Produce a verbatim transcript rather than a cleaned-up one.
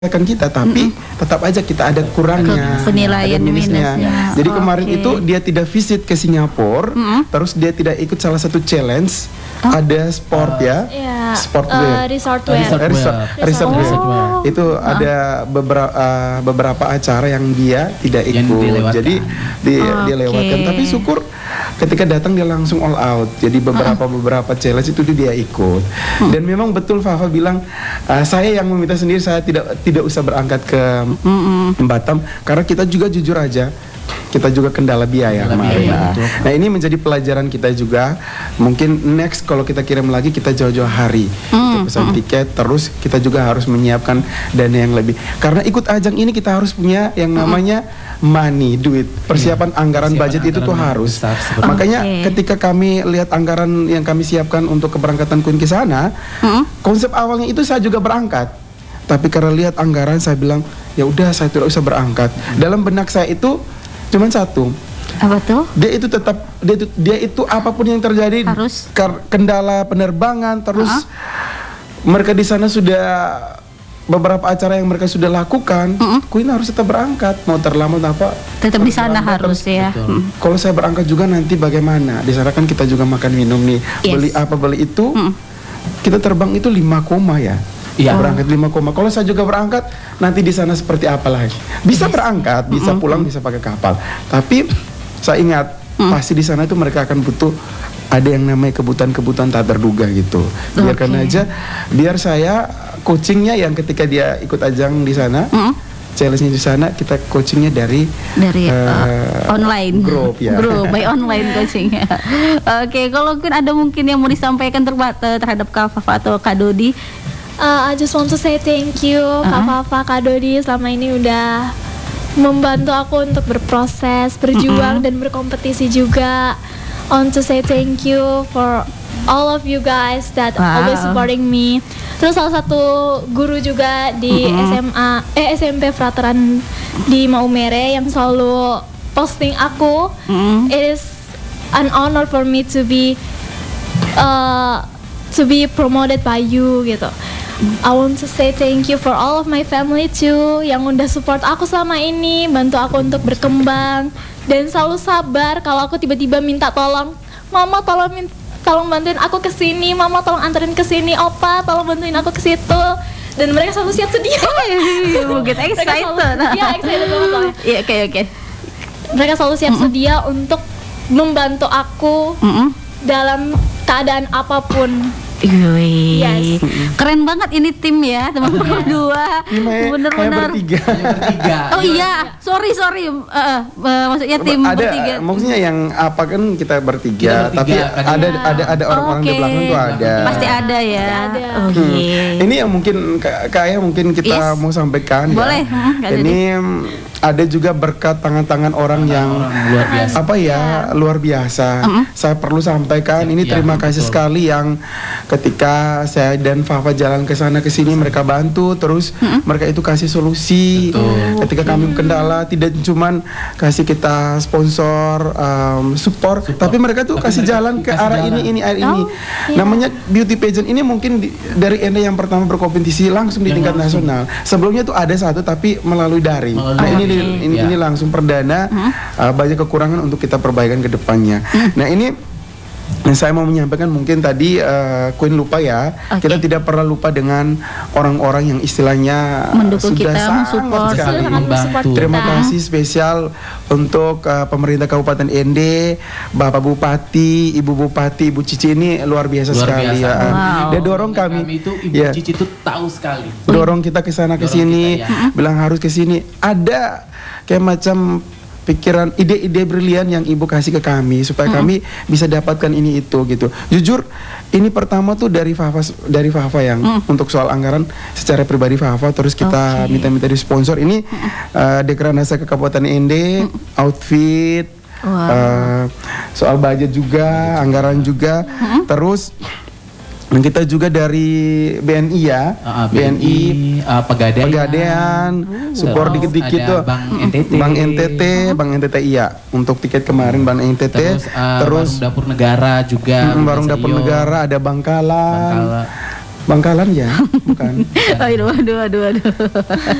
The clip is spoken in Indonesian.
kan kita, tapi mm-hmm. tetap aja kita ada kurangnya, penilaian ada minusnya. minusnya. Jadi oh, kemarin okay. itu dia tidak visit ke Singapura, mm-hmm. terus dia tidak ikut salah satu challenge, oh. ada sport uh, ya, yeah. sport uh, wear, resort wear, resort, resort, resort, resort wear. Oh. Itu uh. ada beberapa uh, beberapa acara yang dia tidak ikut, yang jadi di, okay. dia lewatkan. Tapi syukur ketika datang dia langsung all out. Jadi beberapa uh. beberapa challenge itu dia ikut. Hmm. Dan memang betul Fafa bilang, uh, saya yang meminta sendiri, saya tidak tidak usah berangkat ke mm-hmm. Batam karena kita juga jujur aja kita juga kendala biaya kemarin. Nah, nah ini menjadi pelajaran kita juga. Mungkin next kalau kita kirim lagi kita jauh-jauh hari mm, kita pesan mm. tiket, terus kita juga harus menyiapkan dana yang lebih. Karena ikut ajang ini kita harus punya yang namanya money, duit, persiapan yeah. anggaran persiapan budget anggaran itu tuh harus. Besar, makanya okay. ketika kami lihat anggaran yang kami siapkan untuk keberangkatan Queen ke sana, mm. konsep awalnya itu saya juga berangkat. Tapi karena lihat anggaran saya bilang, ya udah saya tidak usah berangkat. Mm. Dalam benak saya itu cuman satu. Apa tuh? Dia itu tetap dia itu dia itu apapun yang terjadi harus kendala penerbangan terus uh-huh. mereka di sana sudah beberapa acara yang mereka sudah lakukan, uh-huh. Queen harus tetap berangkat mau terlambat apa tetap di sana harus terus, ya. Uh-huh. Kalau saya berangkat juga nanti bagaimana? Di sana kan kita juga makan minum nih, yes. beli apa beli itu, uh-huh. kita terbang itu lima koma ya. Iya. Berangkat lima koma. Kalau saya juga berangkat, nanti di sana seperti apa lagi? Bisa berangkat, bisa pulang, bisa pakai kapal. Tapi saya ingat mm. pasti di sana itu mereka akan butuh ada yang namanya kebutuhan-kebutuhan tak terduga gitu. Biarkan okay. aja, biar saya coachingnya yang ketika dia ikut ajang di sana, mm. challenge-nya di sana kita coachingnya dari dari uh, uh, online grup ya. Grup by online coachingnya. Oke, okay, kalau mungkin ada mungkin yang mau disampaikan terhadap Kak Fafa atau Kak Dodi. Uh, I just want to say thank you uh-huh. Kak Fafa, Kak Dodi selama ini udah membantu aku untuk berproses, berjuang uh-huh. dan berkompetisi juga. I want to say thank you for all of you guys that wow. always supporting me. Terus salah satu guru juga di uh-huh. S M A eh S M P Frateran di Maumere yang selalu posting aku. Uh-huh. It is an honor for me to be uh, to be promoted by you gitu. I want to say thank you for all of my family too yang udah support aku selama ini, bantu aku untuk berkembang dan selalu sabar kalau aku tiba-tiba minta tolong, mama tolong min- tolong bantuin aku ke sini, mama tolong anterin ke sini, opa tolong bantuin aku ke situ, dan mereka selalu siap sedia. Get excited. Iya excited banget. Iya oke oke. Mereka selalu siap mm-hmm. sedia untuk membantu aku mm-hmm. dalam keadaan apapun. Wih, yes. Keren banget ini tim ya teman-teman berdua, bener-bener. bertiga. Oh iya, sorry sorry, uh, uh, maksudnya tim ada, bertiga. Maksudnya yang apa kan kita bertiga, kita bertiga tapi kan ada ya. ada ada orang-orang okay. di belakang tuh ada. Pasti ada ya. Pasti ada. Oke. Okay. Hmm. Ini yang mungkin kayak mungkin kita yes. mau sampaikan. Boleh. Ya. Hmm, ini ada juga berkat tangan-tangan orang tangan yang orang luar biasa. apa ya yeah. luar biasa. Uh-huh. Saya perlu sampaikan ini ya, terima kasih betul. sekali yang ketika saya dan Fafa jalan ke sana ke sini mereka bantu terus uh-huh. mereka itu kasih solusi. Betul. Ketika kami kendala tidak cuman kasih kita sponsor um, support, support tapi mereka tuh tapi kasih mereka jalan ke kasih arah jalan. ini ini arah oh, ini. Yeah. Namanya beauty pageant ini mungkin di, dari Enda yang pertama berkompetisi langsung di yang tingkat langsung. nasional. Sebelumnya tuh ada satu tapi melalui daring. Melalui nah ini Ini, ini, ya. ini langsung perdana, uh-huh. uh, banyak kekurangan untuk kita perbaikan ke depannya. Uh-huh. Nah ini yang saya mau menyampaikan mungkin tadi uh, Queen lupa ya, okay. kita tidak pernah lupa dengan orang-orang yang istilahnya mendukung sudah kita, sangat sekali membantu. Terima kasih spesial untuk uh, pemerintah Kabupaten N D, Bapak Bupati, Ibu Bupati, Ibu Cici ini luar biasa luar sekali biasa. ya. Wow. Dia dorong kami, kami itu Ibu ya. Cici itu tahu sekali. Dorong kita ke sana ke sini, ya. bilang harus ke sini. Ada kayak macam pikiran, ide-ide brilian yang ibu kasih ke kami supaya mm-hmm. kami bisa dapatkan ini itu gitu. Jujur, ini pertama tuh dari Fafa dari Fafa yang mm. untuk soal anggaran secara pribadi Fafa, terus kita okay. minta-minta di sponsor ini mm-hmm. uh, Dekranasa ke Kabupaten N D, mm-hmm. outfit, wow. uh, soal budget juga, anggaran juga, mm-hmm. terus dan kita juga dari B N I ya, uh, B N I, B N I uh, Pegadaian, Pegadaian uh, support dikit-dikit tuh, Bank N T T, Bank N T T, uh. Bank N T T iya, untuk tiket kemarin Bank N T T, terus, uh, terus Warung Dapur Negara juga, mm, Warung Dapur Negara, ada Bangkala, Bangkala. Bangkalan ya, bukan. Aduh, aduh, aduh, aduh.